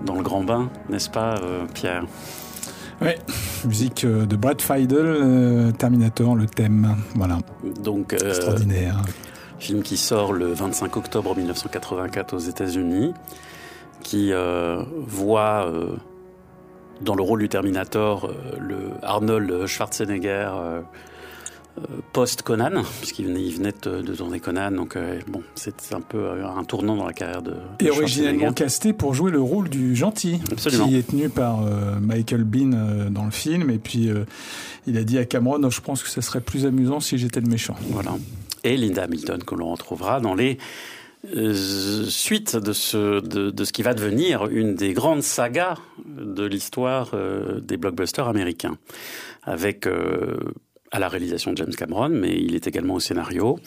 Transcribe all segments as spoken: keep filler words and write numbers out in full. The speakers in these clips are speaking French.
dans le grand bain, n'est-ce pas, euh, Pierre ? Oui, musique de Brad Fiedel, euh, Terminator, le thème, voilà. Donc, euh, extraordinaire. Film qui sort le vingt-cinq octobre mille neuf cent quatre-vingt-quatre aux États-Unis, qui euh, voit euh, dans le rôle du Terminator euh, le Arnold Schwarzenegger euh, euh, post-Conan, puisqu'il venait, il venait de, de tourner Conan, donc euh, bon, c'est un peu euh, un tournant dans la carrière de, de Et originellement casté pour jouer le rôle du gentil, Absolument. Qui est tenu par euh, Michael Biehn euh, dans le film, et puis euh, il a dit à Cameron, oh, je pense que ça serait plus amusant si j'étais le méchant. Voilà. Et Linda Hamilton, que l'on retrouvera dans les euh, suites de ce, de, de ce qui va devenir une des grandes sagas de l'histoire euh, des blockbusters américains, avec euh, à la réalisation de James Cameron, mais il est également au scénario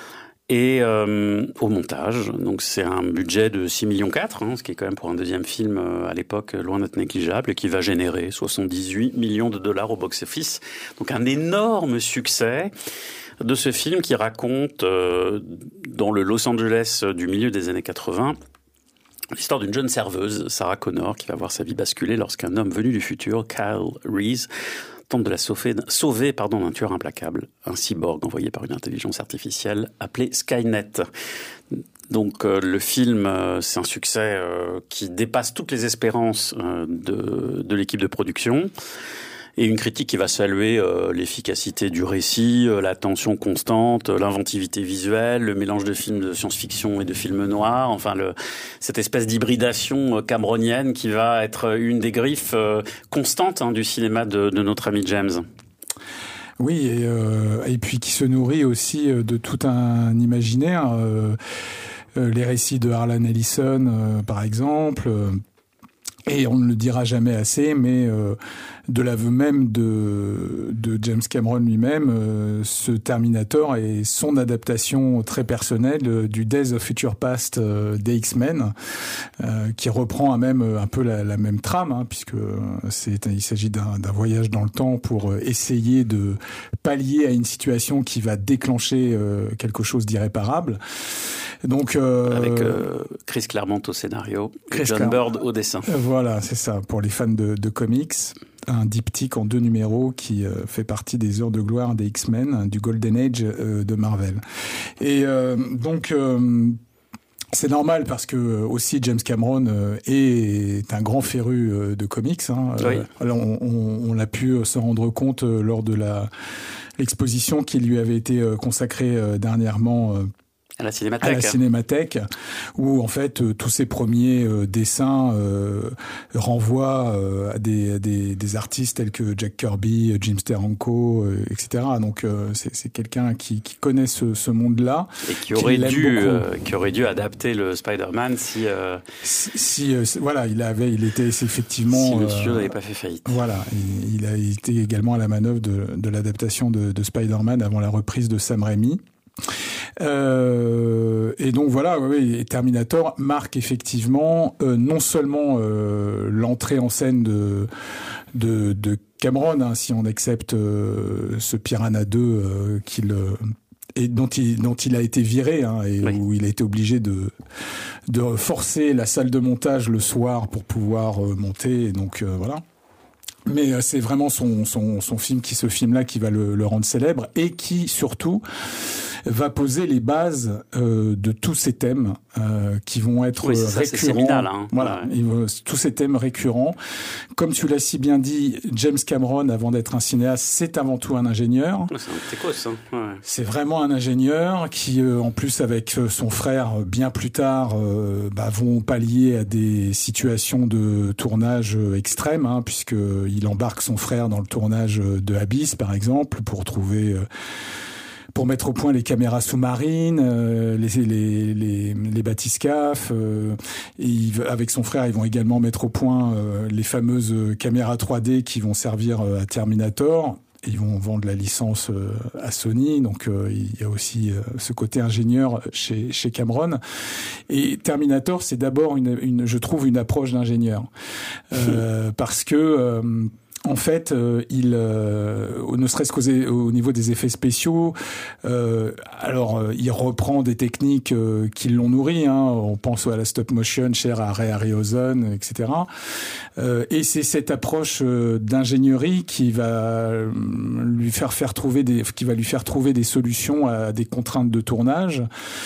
et euh, au montage. Donc c'est un budget de six virgule quatre millions, hein, ce qui est quand même pour un deuxième film euh, à l'époque loin d'être négligeable, et qui va générer soixante-dix-huit millions de dollars au box-office. Donc un énorme succès de ce film qui raconte, euh, dans le Los Angeles du milieu des années quatre-vingts, l'histoire d'une jeune serveuse, Sarah Connor, qui va voir sa vie basculer lorsqu'un homme venu du futur, Kyle Reese, tente de la sauver, sauver pardon, d'un tueur implacable, un cyborg envoyé par une intelligence artificielle appelée Skynet. Donc euh, le film, euh, c'est un succès euh, qui dépasse toutes les espérances euh, de, de l'équipe de production. Et une critique qui va saluer euh, l'efficacité du récit, euh, la tension constante, euh, l'inventivité visuelle, le mélange de films de science-fiction et de films noirs, enfin le, cette espèce d'hybridation euh, cameronienne qui va être une des griffes euh, constantes hein, du cinéma de, de notre ami James. Oui, et, euh, et puis qui se nourrit aussi de tout un imaginaire. Euh, euh, les récits de Harlan Ellison, euh, par exemple... Euh, Et on ne le dira jamais assez, mais euh, de l'aveu même de, de James Cameron lui-même, euh, ce Terminator est son adaptation très personnelle euh, du Days of Future Past euh, des X-Men, euh, qui reprend à même un peu la, la même trame, hein, puisque c'est, il s'agit d'un, d'un voyage dans le temps pour essayer de pallier à une situation qui va déclencher euh, quelque chose d'irréparable. Donc, euh, avec euh, Chris Claremont au scénario, et John Claremont. Bird au dessin. Voilà, c'est ça. Pour les fans de, de comics, un diptyque en deux numéros qui euh, fait partie des heures de gloire des X-Men, hein, du Golden Age euh, de Marvel. Et euh, donc... Euh, c'est normal parce que aussi James Cameron euh, est un grand féru euh, de comics. Hein. Oui. Euh, alors on, on, on a pu s'en rendre compte euh, lors de la l'exposition qui lui avait été euh, consacrée euh, dernièrement. Euh, À la Cinémathèque. À la Cinémathèque, où en fait euh, tous ces premiers euh, dessins euh, renvoient euh, à des, à des, des artistes tels que Jack Kirby, Jim Steranko, euh, et cetera. Donc euh, c'est, c'est quelqu'un qui, qui connaît ce, ce monde-là et qui aurait qui dû, euh, qui aurait dû adapter le Spider-Man si, euh... si, si euh, voilà, il avait, il était effectivement. Si le studio euh, n'avait pas fait faillite. Voilà, il, il a été également à la manœuvre de, de l'adaptation de, de Spider-Man avant la reprise de Sam Raimi. Euh, et donc voilà, oui, Terminator marque effectivement euh, non seulement euh, l'entrée en scène de de, de Cameron, hein, si on accepte euh, ce Piranha deux euh, qu'il et dont il dont il a été viré, hein, et oui. Où il a été obligé de de forcer la salle de montage le soir pour pouvoir euh, monter. Et donc euh, voilà. Mais euh, c'est vraiment son son son film qui ce film là qui va le, le rendre célèbre et qui surtout va poser les bases euh, de tous ces thèmes euh, qui vont être oui, c'est ça, récurrents. C'est séminal, hein. Voilà, ouais. il, tous ces thèmes récurrents. Comme tu l'as si bien dit, James Cameron, avant d'être un cinéaste, c'est avant tout un ingénieur. C'est un técos, hein. Ouais. C'est vraiment un ingénieur qui, euh, en plus avec son frère, bien plus tard, euh, bah, vont pallier à des situations de tournage extrêmes, hein, puisque il embarque son frère dans le tournage de Abyss, par exemple, pour trouver euh, pour mettre au point les caméras sous-marines, euh, les, les, les, les bathyscaphes. Euh, et il, avec son frère, ils vont également mettre au point euh, les fameuses caméras trois D qui vont servir euh, à Terminator. Ils vont vendre la licence euh, à Sony, donc euh, il y a aussi euh, ce côté ingénieur chez, chez Cameron. Et Terminator, c'est d'abord, une, une, je trouve, une approche d'ingénieur. Euh, parce que... Euh, en fait, euh, il, euh, ne serait-ce qu'au au niveau des effets spéciaux, euh, alors euh, il reprend des techniques euh, qui l'ont nourri. Hein, on pense à la stop motion chère à Ray Harryhausen, et cetera. Euh, et c'est cette approche euh, d'ingénierie qui va lui faire faire trouver des, qui va lui faire trouver des solutions à des contraintes de tournage.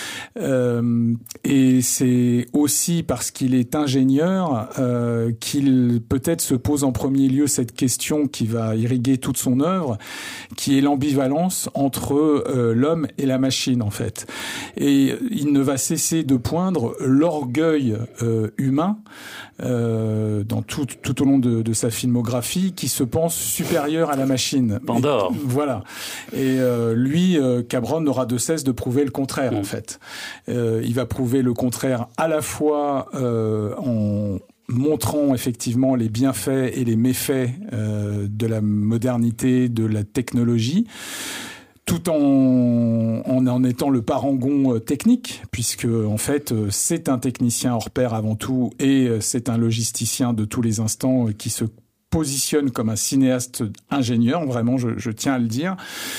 Euh, et c'est aussi parce qu'il est ingénieur euh, qu'il peut-être se pose en premier lieu cette question qui va irriguer toute son œuvre, qui est l'ambivalence entre euh, l'homme et la machine en fait. Et il ne va cesser de poindre l'orgueil euh, humain euh, dans tout, tout au long de, de sa filmographie, qui se pense supérieur à la machine. Pandore. Et, voilà. Et euh, lui, euh, Cameron n'aura de cesse de prouver le contraire mmh. en fait. Euh, il va prouver le contraire à la fois euh, en montrant effectivement les bienfaits et les méfaits euh, de la modernité, de la technologie, tout en, en en étant le parangon technique, puisque en fait c'est un technicien hors pair avant tout, et c'est un logisticien de tous les instants qui se positionne comme un cinéaste ingénieur, vraiment, je, je tiens à le dire.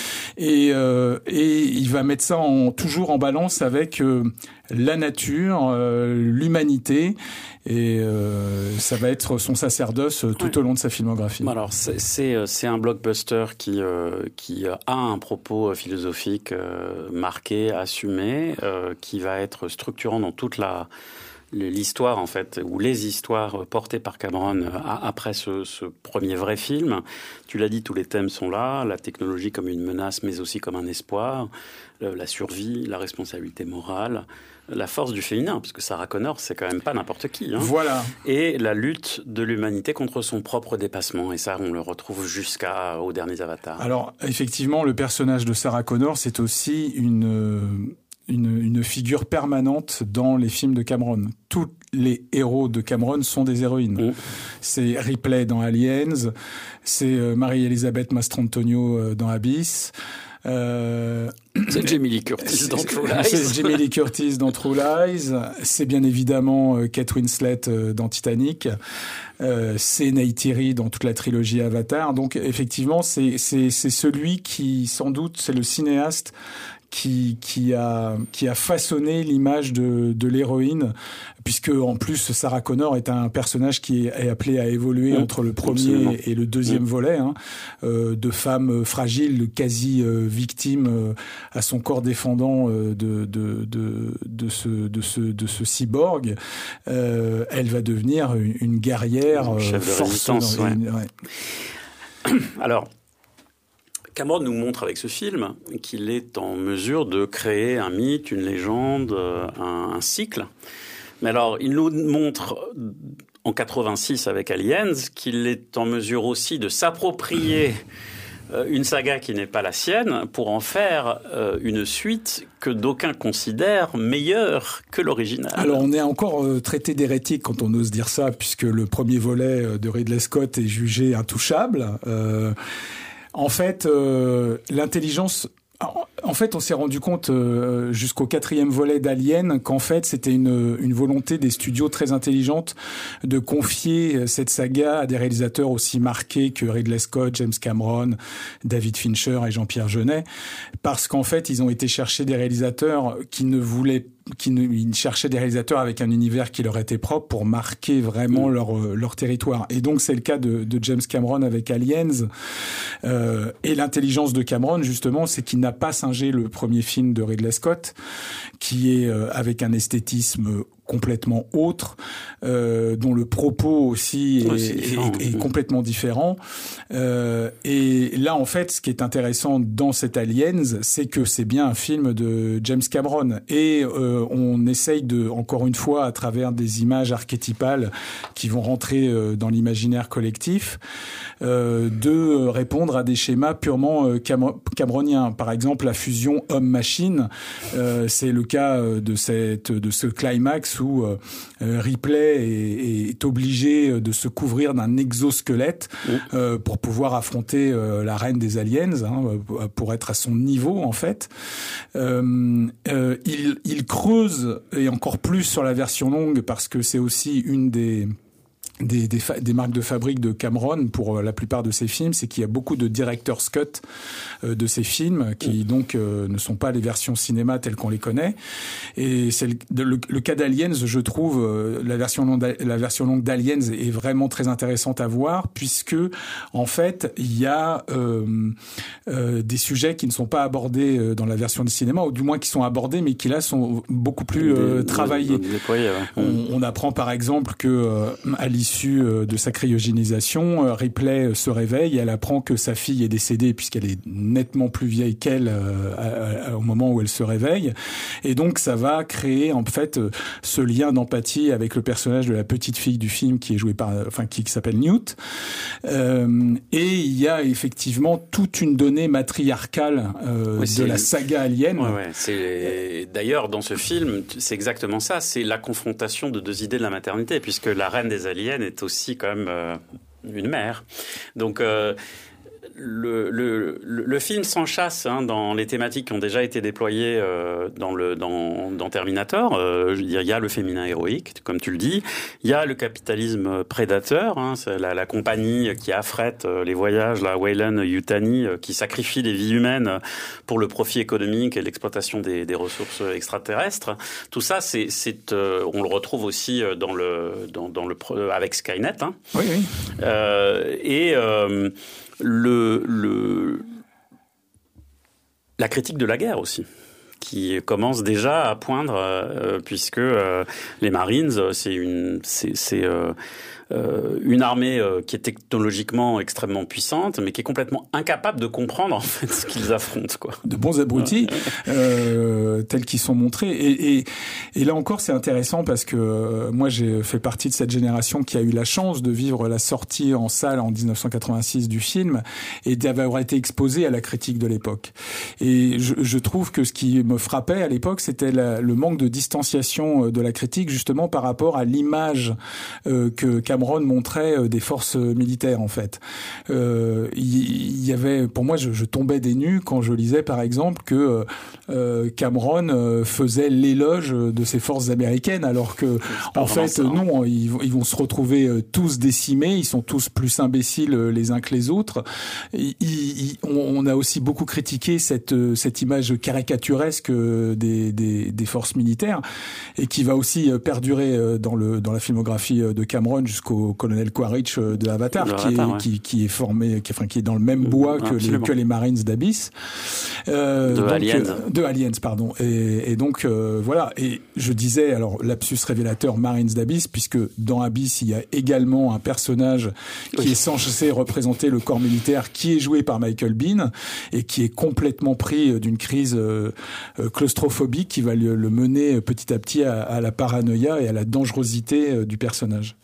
Et, euh, et il va mettre ça en, toujours en balance avec euh, la nature, euh, l'humanité, et euh, ça va être son sacerdoce tout ouais. au long de sa filmographie. Alors, c'est, c'est, c'est un blockbuster qui, euh, qui a un propos philosophique euh, marqué, assumé, euh, qui va être structurant dans toute la... l'histoire en fait, ou les histoires portées par Cameron après ce, ce premier vrai film. Tu l'as dit, tous les thèmes sont là, la technologie comme une menace mais aussi comme un espoir, la survie, la responsabilité morale, la force du féminin, parce que Sarah Connor c'est quand même pas n'importe qui. Hein. Voilà. Et la lutte de l'humanité contre son propre dépassement, et ça on le retrouve jusqu'aux derniers avatars. Alors effectivement, le personnage de Sarah Connor, c'est aussi une... Une, une figure permanente dans les films de Cameron. Tous les héros de Cameron sont des héroïnes. Mmh. C'est Ripley dans Aliens, c'est Marie-Elisabeth Mastrantonio dans Abyss. Euh... C'est Jamie Lee Curtis dans True Lies. C'est Jamie Lee Curtis dans True Lies. C'est bien évidemment Kate Winslet dans Titanic. Euh, c'est Neytiri dans toute la trilogie Avatar. Donc effectivement, c'est, c'est, c'est celui qui, sans doute, c'est le cinéaste Qui, qui a qui a façonné l'image de, de l'héroïne, puisque en plus Sarah Connor est un personnage qui est appelé à évoluer mmh, entre le premier absolument. et le deuxième mmh. volet, hein, euh, de femme fragile, quasi euh, victime euh, à son corps défendant euh, de de de de ce de ce de ce cyborg. Euh, elle va devenir une, une guerrière euh, chef de résistance. Ouais. Une, ouais. Alors. Cameron nous montre avec ce film qu'il est en mesure de créer un mythe, une légende, un, un cycle. Mais alors, il nous montre en quatre-vingt-six avec Aliens qu'il est en mesure aussi de s'approprier une saga qui n'est pas la sienne pour en faire une suite que d'aucuns considèrent meilleure que l'original. Alors, on est encore traité d'hérétique quand on ose dire ça, puisque le premier volet de Ridley Scott est jugé intouchable. Euh, En fait, euh, l'intelligence... En fait, on s'est rendu compte euh, jusqu'au quatrième volet d'Alien qu'en fait, c'était une, une volonté des studios très intelligente de confier cette saga à des réalisateurs aussi marqués que Ridley Scott, James Cameron, David Fincher et Jean-Pierre Jeunet, parce qu'en fait, ils ont été chercher des réalisateurs qui ne voulaient qui ne, ils cherchaient des réalisateurs avec un univers qui leur était propre pour marquer vraiment mmh. leur leur territoire. Et donc c'est le cas de, de James Cameron avec Aliens. Euh, et l'intelligence de Cameron justement, c'est qu'il n'a pas singé le premier film de Ridley Scott, qui est euh, avec un esthétisme complètement autre, euh, dont le propos aussi est, ouais, est, est, est complètement différent. Euh, et là, en fait, ce qui est intéressant dans cet Aliens, c'est que c'est bien un film de James Cameron. Et euh, on essaye de, encore une fois, à travers des images archétypales qui vont rentrer euh, dans l'imaginaire collectif, euh, de répondre à des schémas purement euh, cam- cameroniens. Par exemple, la fusion homme-machine, euh, c'est le cas de cette, de ce climax où euh, Ripley est, est obligé de se couvrir d'un exosquelette euh, pour pouvoir affronter euh, la reine des aliens, hein, pour être à son niveau en fait. Euh, euh, il, il creuse, et encore plus sur la version longue, parce que c'est aussi une des Des, des, fa- des marques de fabrique de Cameron pour la plupart de ses films, c'est qu'il y a beaucoup de director's cut euh, de ces films qui donc euh, ne sont pas les versions cinéma telles qu'on les connaît. Et c'est le, le, le cas d'Aliens, je trouve euh, la version longue, la version longue d'Aliens est vraiment très intéressante à voir puisque en fait il y a euh, euh, des sujets qui ne sont pas abordés dans la version du cinéma ou du moins qui sont abordés mais qui là sont beaucoup plus euh, des, travaillés. Des, des déployés, ouais. on, on apprend par exemple que euh, Alice issue de sa cryogénisation, Ripley se réveille et elle apprend que sa fille est décédée puisqu'elle est nettement plus vieille qu'elle euh, à, à, au moment où elle se réveille. Et donc ça va créer en fait ce lien d'empathie avec le personnage de la petite fille du film qui est jouée par, enfin qui, qui s'appelle Newt. Euh, et il y a effectivement toute une donnée matriarcale euh, oui, de la saga Alien. Ouais, ouais. C'est d'ailleurs dans ce film, c'est exactement ça. C'est la confrontation de deux idées de la maternité puisque la reine des aliens est aussi quand même euh, une mère. Donc euh, le, le, le film s'enchasse hein, dans les thématiques qui ont déjà été déployées euh, dans, le, dans, dans Terminator. Euh, il y a le féminin héroïque, comme tu le dis. Il y a le capitalisme prédateur, hein, c'est la, la compagnie qui affrète euh, les voyages, la Weyland-Yutani, euh, qui sacrifie des vies humaines pour le profit économique et l'exploitation des, des ressources extraterrestres. Tout ça, c'est, c'est, euh, on le retrouve aussi dans le, dans, dans le, avec Skynet. Hein. Oui, oui. Euh, et... Euh, Le, le, la critique de la guerre aussi, qui commence déjà à poindre, euh, puisque euh, les Marines, c'est une, c'est, c'est euh, euh, une armée euh, qui est technologiquement extrêmement puissante, mais qui est complètement incapable de comprendre en fait ce qu'ils affrontent, quoi. De bons abrutis, euh, tels qu'ils sont montrés. Et, et, et là encore, c'est intéressant parce que euh, moi, j'ai fait partie de cette génération qui a eu la chance de vivre la sortie en salle en dix-neuf cent quatre-vingt-six du film et d'avoir été exposé à la critique de l'époque. Et je, je trouve que ce qui me frappait à l'époque, c'était la, le manque de distanciation de la critique, justement par rapport à l'image euh, que Cameron montrait des forces militaires, en fait. Euh, il y avait, pour moi, je, je tombais des nues quand je lisais, par exemple, que euh, Cameron faisait l'éloge de ces forces américaines, alors que, en fait, ça, hein. non, ils, ils vont se retrouver tous décimés, ils sont tous plus imbéciles les uns que les autres. Ils, ils, on, on a aussi beaucoup critiqué cette, cette image caricaturesque des, des, des forces militaires, et qui va aussi perdurer dans, le, dans la filmographie de Cameron jusqu'au au colonel Quaritch de Avatar, qui, Avatar est, ouais. qui, qui est formé, qui, enfin, qui est dans le même bois que les, que les Marines d'Abyss. Euh, de donc, Aliens. De Aliens, pardon. Et, et donc, euh, voilà. Et je disais, alors, lapsus révélateur Marines d'Abyss, puisque dans Abyss, il y a également un personnage qui oui. est censé représenter le corps militaire, qui est joué par Michael Biehn, et qui est complètement pris d'une crise euh, claustrophobique qui va le, le mener petit à petit à, à la paranoïa et à la dangerosité du personnage.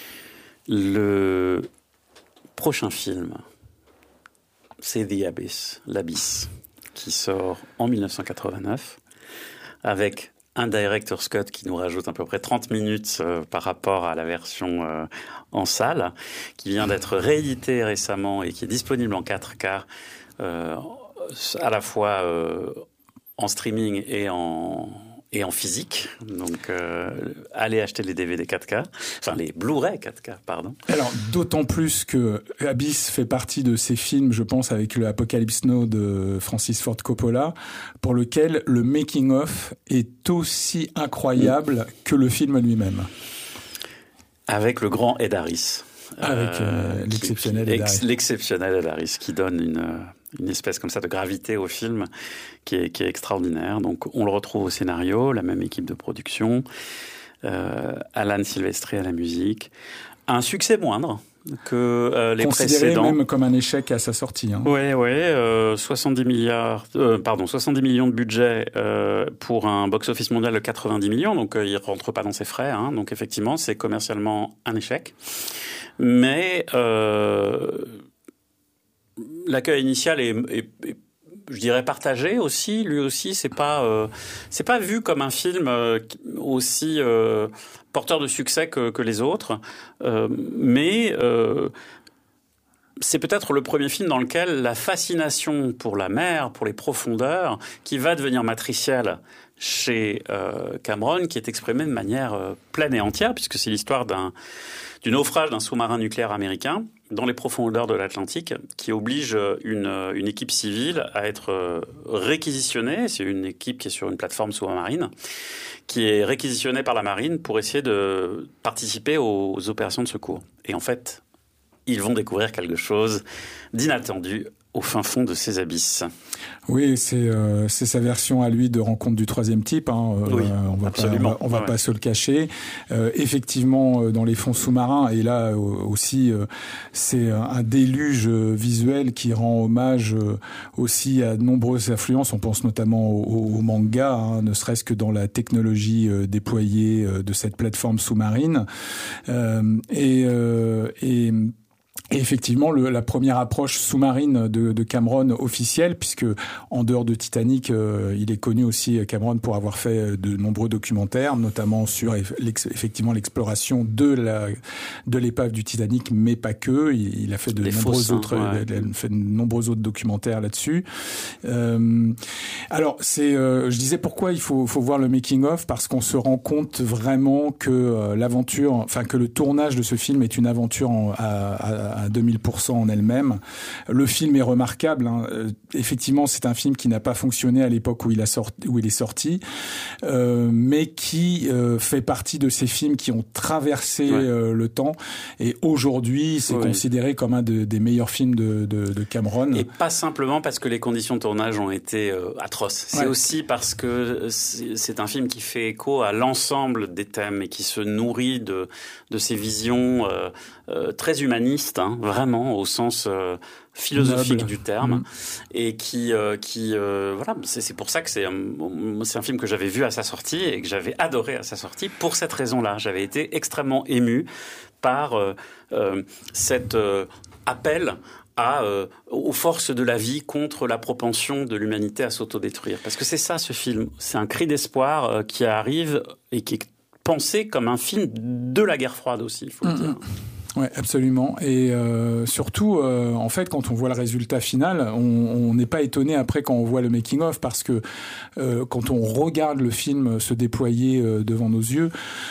Le prochain film, c'est The Abyss, l'Abysse, qui sort en dix-neuf cent quatre-vingt-neuf, avec un director's cut qui nous rajoute à peu près trente minutes euh, par rapport à la version euh, en salle, qui vient d'être réédité récemment et qui est disponible en quatre K, euh, à la fois euh, en streaming et en... et en physique, donc euh, allez acheter les D V D quatre K, enfin les Blu-ray quatre K, pardon. Alors d'autant plus que Abyss fait partie de ces films, je pense, avec le Apocalypse Now de Francis Ford Coppola, pour lequel le making-of est aussi incroyable mmh. que le film lui-même. Avec le grand Ed Harris. Avec euh, l'exceptionnel qui, Ed Harris. L'exceptionnel Ed Harris, qui donne une... une espèce comme ça de gravité au film qui est, qui est extraordinaire. Donc on le retrouve au scénario, la même équipe de production, euh, Alan Silvestri à la musique. Un succès moindre que euh, les Considéré précédents. Même comme un échec à sa sortie. Hein. Ouais, ouais, euh, soixante-dix milliards, euh, pardon, soixante-dix millions de budget euh, pour un box-office mondial de quatre-vingt-dix millions, donc euh, il rentre pas dans ses frais. Hein, donc effectivement, c'est commercialement un échec. Mais euh, l'accueil initial est, est, est, je dirais, partagé aussi. Lui aussi, c'est pas, euh, c'est pas vu comme un film euh, aussi euh, porteur de succès que, que les autres. Euh, mais euh, c'est peut-être le premier film dans lequel la fascination pour la mer, pour les profondeurs, qui va devenir matricielle chez euh, Cameron, qui est exprimée de manière euh, pleine et entière, puisque c'est l'histoire d'un, du naufrage d'un sous-marin nucléaire américain dans les profondeurs de l'Atlantique, qui oblige une, une équipe civile à être réquisitionnée. C'est une équipe qui est sur une plateforme sous-marine, qui est réquisitionnée par la marine pour essayer de participer aux, aux opérations de secours. Et en fait, ils vont découvrir quelque chose d'inattendu au fin fond de ces abysses. Oui, c'est euh, c'est sa version à lui de Rencontre du troisième type. Hein. Oui, euh, on va absolument. Pas, on va, on va ouais. pas se le cacher. Euh, effectivement, dans les fonds sous-marins, et là euh, aussi, euh, c'est un déluge visuel qui rend hommage euh, aussi à de nombreuses influences. On pense notamment au, au manga, hein, ne serait-ce que dans la technologie euh, déployée euh, de cette plateforme sous-marine. Euh, et, euh, et Et effectivement, le, la première approche sous-marine de, de Cameron officielle, puisque en dehors de Titanic, euh, il est connu aussi, Cameron, pour avoir fait de nombreux documentaires, notamment sur l'ex, effectivement l'exploration de la de l'épave du Titanic, mais pas que. Il, il a fait de Les nombreux fausses, autres, hein, ouais. il a fait de nombreux autres documentaires là-dessus. Euh, alors, c'est, euh, je disais pourquoi il faut faut voir le making of, parce qu'on se rend compte vraiment que euh, l'aventure, enfin que le tournage de ce film est une aventure en, à, à à deux mille pour cent en elle-même. Le film est remarquable. Hein. Euh, effectivement, c'est un film qui n'a pas fonctionné à l'époque où il a sorti, où il est sorti, euh, mais qui euh, fait partie de ces films qui ont traversé ouais. euh, le temps. Et aujourd'hui, c'est oui. considéré comme un de, des meilleurs films de, de, de Cameron. Et pas simplement parce que les conditions de tournage ont été euh, atroces. C'est ouais. aussi parce que c'est, c'est un film qui fait écho à l'ensemble des thèmes et qui se nourrit de, de ces visions euh, euh, très humanistes, hein, vraiment au sens euh, philosophique Noble. du terme, mmh. et qui, euh, qui, euh, voilà, c'est, c'est pour ça que c'est un, c'est un film que j'avais vu à sa sortie et que j'avais adoré à sa sortie. Pour cette raison-là, j'avais été extrêmement ému par euh, euh, cet euh, appel à, euh, aux forces de la vie contre la propension de l'humanité à s'autodétruire. Parce que c'est ça, ce film. C'est un cri d'espoir euh, qui arrive et qui est pensé comme un film de la guerre froide aussi, il faut mmh. le dire. Ouais, absolument. Et euh, surtout, euh, en fait, quand on voit le résultat final, on n'est pas étonné après quand on voit le making of, parce que euh, quand on regarde le film se déployer euh, devant nos yeux,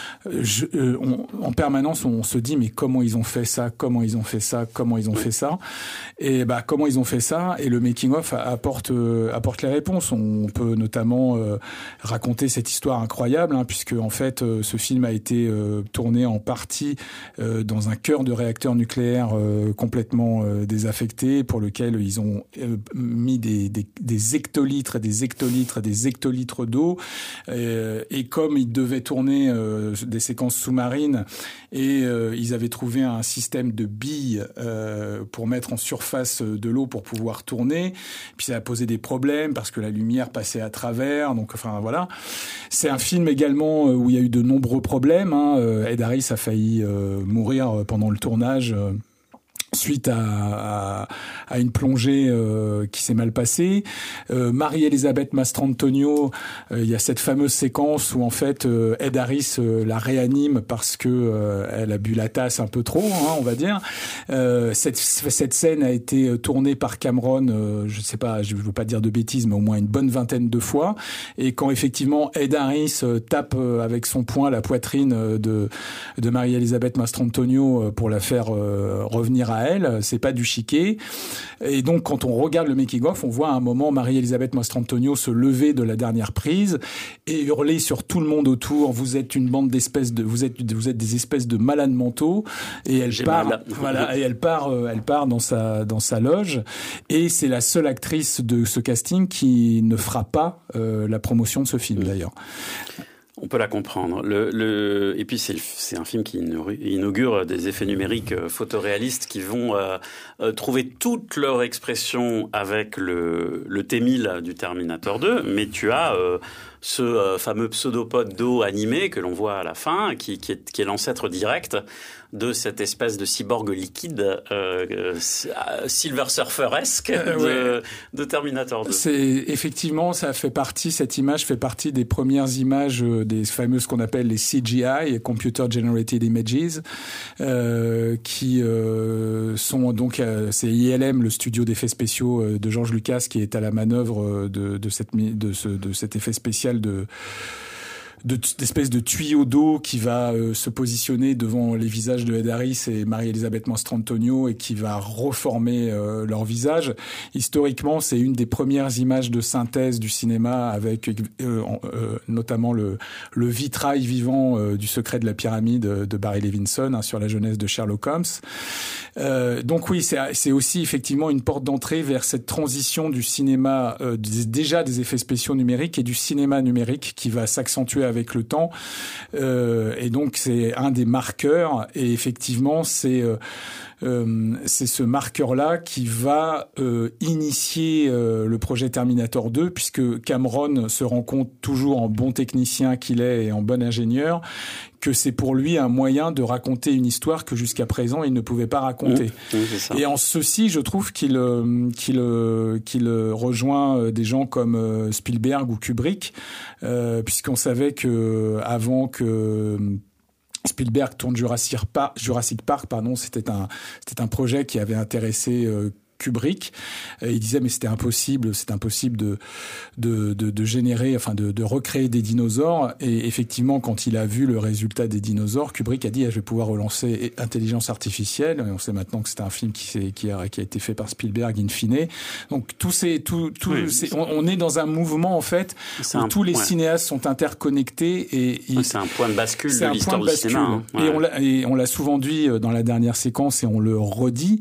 je, euh, on, en permanence, on se dit mais comment ils ont fait ça, comment ils ont fait ça, comment ils ont fait ça, et bah comment ils ont fait ça. Et le making of apporte euh, apporte les réponses. On peut notamment euh, raconter cette histoire incroyable, hein, puisque en fait, euh, ce film a été euh, tourné en partie euh, dans un cœur de réacteurs nucléaires euh, complètement euh, désaffectés, pour lequel ils ont euh, mis des, des, des hectolitres et des hectolitres et des hectolitres d'eau. Euh, et comme ils devaient tourner euh, des séquences sous-marines, et euh, ils avaient trouvé un système de billes euh, pour mettre en surface de l'eau pour pouvoir tourner. Puis ça a posé des problèmes parce que la lumière passait à travers. Donc, enfin voilà. C'est un film également où il y a eu de nombreux problèmes. Hein. Ed Harris a failli euh, mourir pendant le tournage euh, suite à, à, à une plongée euh, qui s'est mal passée. Euh, Marie-Elisabeth Mastrantonio, euh, il y a cette fameuse séquence où en fait euh, Ed Harris euh, la réanime parce que euh, elle a bu la tasse un peu trop, hein, on va dire. Euh, cette, cette scène a été tournée par Cameron, euh, je sais pas, je veux pas dire de bêtises, mais au moins une bonne vingtaine de fois. Et quand effectivement Ed Harris euh, tape euh, avec son poing la poitrine euh, de, de Marie-Elisabeth Mastrantonio euh, pour la faire euh, revenir à elle, c'est pas du chiquet. Et donc quand on regarde le making of, on voit à un moment Marie-Elisabeth Mastrantonio se lever de la dernière prise et hurler sur tout le monde autour: vous êtes une bande d'espèces de vous êtes vous êtes des espèces de malades mentaux. Et elle J'ai part mal. voilà, et elle part euh, elle part dans sa dans sa loge, et c'est la seule actrice de ce casting qui ne fera pas euh, la promotion de ce film, mmh. d'ailleurs. On peut la comprendre. Le, le... Et puis, c'est, c'est un film qui inaugure des effets numériques photoréalistes qui vont euh, euh, trouver toute leur expression avec le, le T mille du Terminator deux. Mais tu as euh, ce euh, fameux pseudopode d'eau animé que l'on voit à la fin, qui, qui, est, qui est l'ancêtre direct de cette espèce de cyborg liquide euh, Silver Surfer-esque euh, de, ouais. de Terminator deux. C'est effectivement, ça fait partie, cette image fait partie des premières images euh, des fameuses qu'on appelle les C G I, Computer Generated Images, euh, qui euh, sont donc euh, c'est I L M, le studio d'effets spéciaux euh, de George Lucas, qui est à la manœuvre de, de cette de ce de cet effet spécial de de d'espèce de tuyau d'eau qui va euh, se positionner devant les visages de Ed Harris et Marie-Elisabeth Mastrantonio et qui va reformer euh, leur visage. Historiquement, c'est une des premières images de synthèse du cinéma avec euh, euh, notamment le, le vitrail vivant euh, du secret de la pyramide de Barry Levinson, hein, sur la jeunesse de Sherlock Holmes. Euh, donc oui, c'est, c'est aussi effectivement une porte d'entrée vers cette transition du cinéma, euh, déjà des effets spéciaux numériques et du cinéma numérique qui va s'accentuer avec le temps. Euh, et donc c'est un des marqueurs. Et effectivement, c'est euh, euh, c'est ce marqueur-là qui va euh, initier euh, le projet Terminator deux, puisque Cameron se rend compte, toujours en bon technicien qu'il est et en bon ingénieur, que c'est pour lui un moyen de raconter une histoire que jusqu'à présent il ne pouvait pas raconter. Mmh, c'est ça. Et en ceci, je trouve qu'il euh, qu'il euh, qu'il rejoint des gens comme euh, Spielberg ou Kubrick, euh, puisqu'on savait que avant que Spielberg tourne Jurassic Park, Jurassic Park, pardon, c'était un c'était un projet qui avait intéressé euh, Kubrick. Et il disait mais c'était impossible, c'est impossible de de de, de générer, enfin de, de recréer des dinosaures. Et effectivement, quand il a vu le résultat des dinosaures, Kubrick a dit ah, je vais pouvoir relancer Intelligence artificielle. Et on sait maintenant que c'est un film qui s'est, qui a qui a été fait par Spielberg in fine. Donc tous ces tout tout oui, c'est, on, on est dans un mouvement en fait où un, tous les ouais. cinéastes sont interconnectés et il, c'est un point de bascule c'est de un l'histoire point de du cinéma. Hein. Ouais. Et on l'a et on l'a souvent dit dans la dernière séquence et on le redit.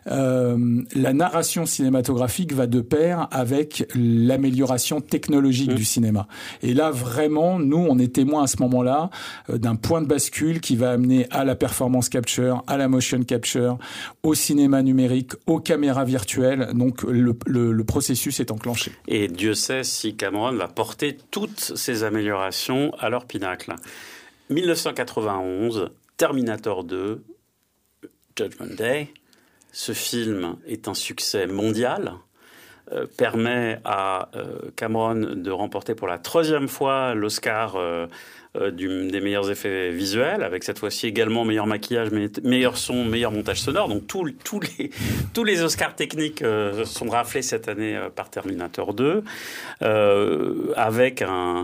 Euh, La narration cinématographique va de pair avec l'amélioration technologique mmh. du cinéma. Et là, vraiment, nous, on est témoins à ce moment-là euh, d'un point de bascule qui va amener à la performance capture, à la motion capture, au cinéma numérique, aux caméras virtuelles. Donc, le, le, le processus est enclenché. Et Dieu sait si Cameron va porter toutes ces améliorations à leur pinacle. dix-neuf cent quatre-vingt-onze, Terminator deux, Judgment Day. Ce film est un succès mondial, euh, permet à euh, Cameron de remporter pour la troisième fois l'Oscar euh, euh, du, des meilleurs effets visuels, avec cette fois-ci également meilleur maquillage, meilleur son, meilleur montage sonore. Donc tous tout les, tous les Oscars techniques euh, sont raflés cette année euh, par Terminator deux, euh, avec un...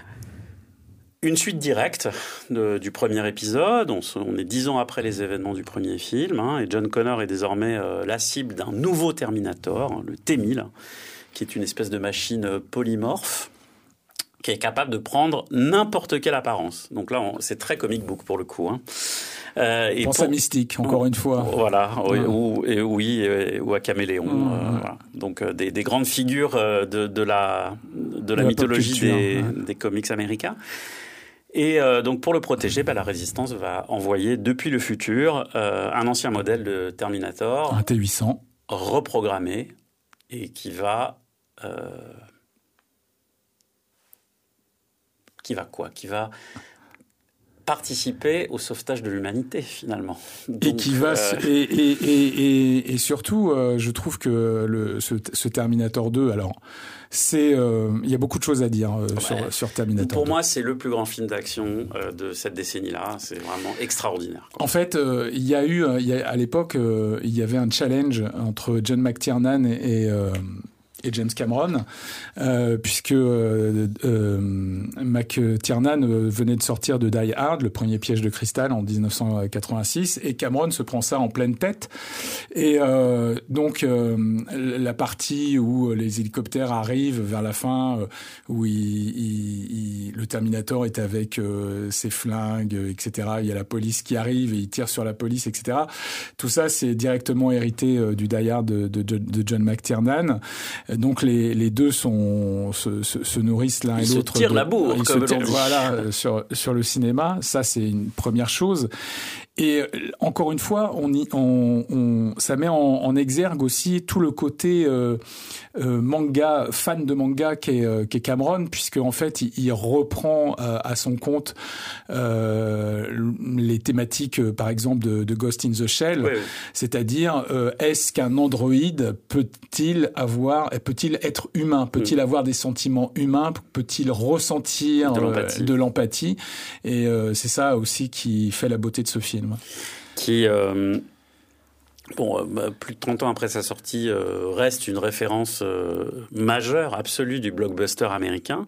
Une suite directe de, du premier épisode. On, se, on est dix ans après les événements du premier film, hein, et John Connor est désormais euh, la cible d'un nouveau Terminator, hein, le T mille, qui est une espèce de machine polymorphe qui est capable de prendre n'importe quelle apparence. Donc là, on, c'est très comic book pour le coup. Hein. Euh, et Pense pour... à Mystique, encore une fois. Voilà, ouais. ou, et, oui, et, ou à Caméléon. Mmh. Euh, voilà. Donc euh, des, des grandes figures euh, de, de la, de la, la mythologie des, ouais. des comics américains. Et euh, donc pour le protéger, bah, la Résistance va envoyer depuis le futur euh, un ancien modèle de Terminator, un T huit cents, reprogrammé et qui va euh, qui va quoi Qui va participer au sauvetage de l'humanité finalement. Donc, et qui va euh... et, et, et, et, et surtout, euh, je trouve que le, ce, ce Terminator deux, alors. C'est, il euh, y a beaucoup de choses à dire euh, ouais. sur, sur Terminator. Pour deux. moi, c'est le plus grand film d'action euh, de cette décennie-là. C'est vraiment extraordinaire. Quoi. En fait, il euh, y a eu, y a, à l'époque, il euh, y avait un challenge entre John McTiernan et, et euh, et James Cameron, euh, puisque euh, euh, McTiernan venait de sortir de Die Hard, le premier piège de cristal en dix-neuf cent quatre-vingt-six, et Cameron se prend ça en pleine tête. Et euh, donc euh, la partie où les hélicoptères arrivent vers la fin, euh, où il, il, il, le Terminator est avec euh, ses flingues, et cetera. Il y a la police qui arrive et il tire sur la police, et cetera. Tout ça, c'est directement hérité euh, du Die Hard de, de, de John McTiernan. Donc les, les deux sont, se, se, se nourrissent l'un ils et l'autre. Ils se tirent de, la bourre, ils comme se tirent, l'on dit. Voilà, sur, sur le cinéma. Ça, c'est une première chose. Et encore une fois, on, y, on, on ça met en, en exergue aussi tout le côté euh, euh, manga, fan de manga qu'est, euh, qu'est Cameron, puisque en fait, il, il reprend euh, à son compte euh, les thématiques, euh, par exemple, de, de Ghost in the Shell, oui, oui. C'est-à-dire, euh, est-ce qu'un androïde peut-il avoir, peut-il être humain, peut-il mmh. avoir des sentiments humains, peut-il ressentir de l'empathie, euh, de l'empathie et euh, c'est ça aussi qui fait la beauté de ce film. Qui, euh, bon, euh, plus de trente ans après sa sortie, euh, reste une référence euh, majeure, absolue du blockbuster américain,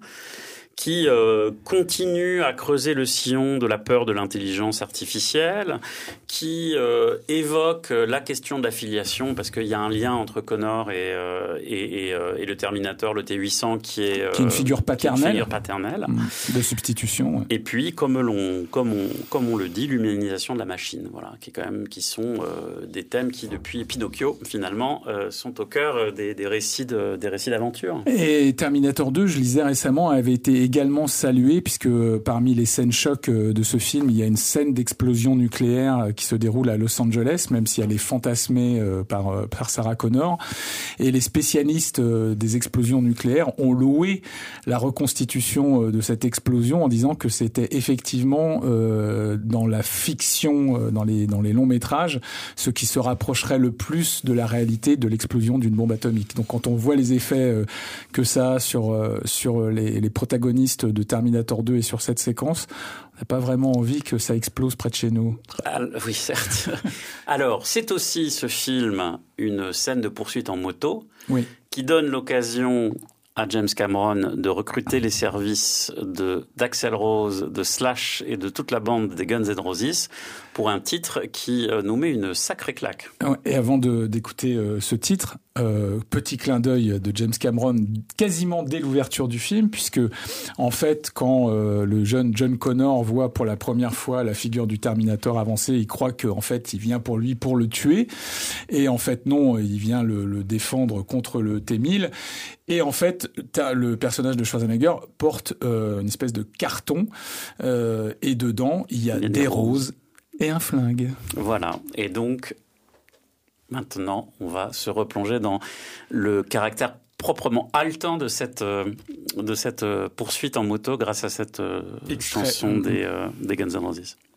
qui euh, continue à creuser le sillon de la peur de l'intelligence artificielle, qui euh, évoque la question de l'affiliation, parce qu'il y a un lien entre Connor et, euh, et, et, euh, et le Terminator, le T huit cents, qui est, euh, qui est une figure paternelle, une figure paternelle. de substitution. Ouais. Et puis, comme, l'on, comme, on, comme on le dit, l'humanisation de la machine, voilà, qui, est quand même, qui sont euh, des thèmes qui, depuis Pinocchio, finalement, euh, sont au cœur des, des, récits de, des récits d'aventure. Et Terminator deux, je lisais récemment, avait été également salué, puisque parmi les scènes chocs de ce film, il y a une scène d'explosion nucléaire qui se déroule à Los Angeles, même si elle est fantasmée par, par Sarah Connor. Et les spécialistes des explosions nucléaires ont loué la reconstitution de cette explosion en disant que c'était effectivement euh, dans la fiction, dans les, dans les longs métrages, ce qui se rapprocherait le plus de la réalité de l'explosion d'une bombe atomique. Donc quand on voit les effets que ça a sur, sur les, les protagonistes de Terminator deux et sur cette séquence, on n'a pas vraiment envie que ça explose près de chez nous. Ah, oui, certes. Alors, c'est aussi ce film une scène de poursuite en moto, oui. qui donne l'occasion à James Cameron de recruter les services de, d'Axl Rose, de Slash et de toute la bande des Guns N' Roses pour un titre qui euh, nous met une sacrée claque. Et avant de, d'écouter euh, ce titre, euh, petit clin d'œil de James Cameron quasiment dès l'ouverture du film, puisque en fait, quand euh, le jeune John Connor voit pour la première fois la figure du Terminator avancer, il croit qu'en fait, il vient pour lui pour le tuer. Et en fait, non, il vient le, le défendre contre le T mille. Et en fait, le personnage de Schwarzenegger porte euh, une espèce de carton euh, et dedans, il y a, il y a des, des roses. roses et un flingue. Voilà. Et donc, maintenant, on va se replonger dans le caractère proprement haletant de cette, euh, de cette euh, poursuite en moto grâce à cette euh, chanson des, euh, des Guns N' Roses.